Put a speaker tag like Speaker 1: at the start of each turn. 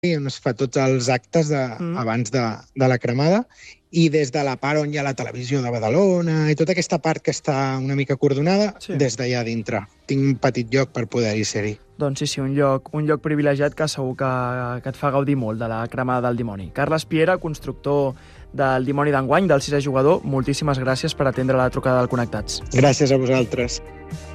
Speaker 1: on es fa tots els actes abans de la cremada, i des de la part on hi ha la televisió de Badalona i tota aquesta part que està una mica acordonada, des d'allà dintre. Tinc un petit lloc per poder-hi ser-hi.
Speaker 2: Doncs sí, un lloc privilegiat que segur que et fa gaudir molt de la cremada del dimoni. Carles Piera, constructor del dimoni d'enguany, del 6è jugador, moltíssimes gràcies per atendre la trucada del Connectats.
Speaker 1: Gràcies a vosaltres.